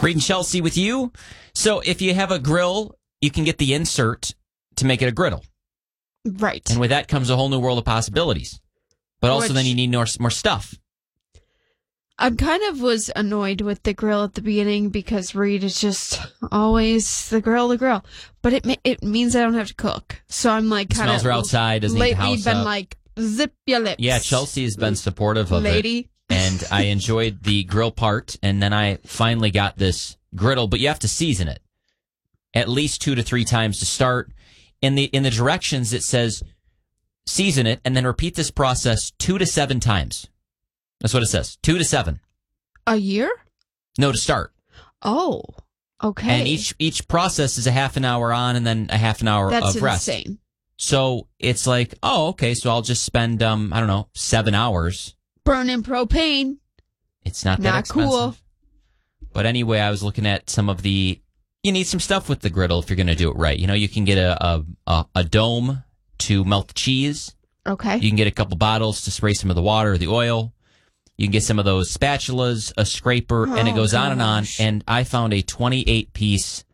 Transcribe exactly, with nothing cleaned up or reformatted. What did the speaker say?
Reed and Chelsea with you. So if you have a grill, you can get the insert to make it a griddle. Right. And with that comes a whole new world of possibilities. But also Which, then you need more, more stuff. I kind of was annoyed with the grill at the beginning because Reed is just always the grill, the grill. But it it means I don't have to cook. So I'm like kind of... Smells are outside, doesn't need the house been up. like, zip your lips. Yeah, Chelsea has been supportive of Lady. it. And I enjoyed the grill part. And then I finally got this griddle. But you have to season it at least two to three times to start. In the in the directions, it says season it and then repeat this process two to seven times. That's what it says. Two to seven. A year? No, to start. Oh, okay. And each each process is a half an hour on and then a half an hour That's of rest. insane. So it's like, oh, okay, so I'll just spend, um, I don't know, seven hours. Burning propane. It's not that Not expensive. cool. But anyway, I was looking at some of the, you need some stuff with the griddle if you're going to do it right. You know, you can get a, a, a, a dome to melt the cheese. Okay. You can get a couple bottles to spray some of the water or the oil. You can get some of those spatulas, a scraper, Oh, and it goes on and on. gosh. And I found a twenty-eight piece